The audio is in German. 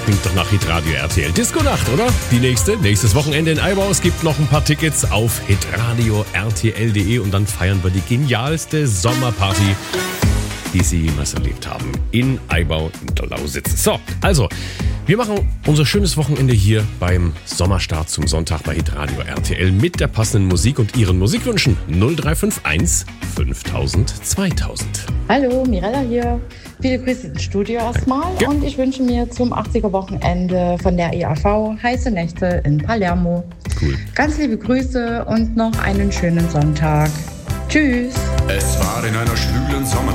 klingt doch nach Hitradio RTL. Disco-Nacht, oder? Die nächstes Wochenende in Eibau. Es gibt noch ein paar Tickets auf hitradio rtl.de und dann feiern wir die genialste Sommerparty, die Sie jemals erlebt haben. In Eibau in der Lausitz. So, also, wir machen unser schönes Wochenende hier beim Sommerstart zum Sonntag bei Hitradio RTL mit der passenden Musik und Ihren Musikwünschen. 0351 5000 2000. Hallo, Mirella hier. Viele Grüße ins Studio erstmal. Ja. Und ich wünsche mir zum 80er-Wochenende von der IAV heiße Nächte in Palermo. Cool. Ganz liebe Grüße und noch einen schönen Sonntag. Tschüss. Es war in einer schwülen Sommernacht.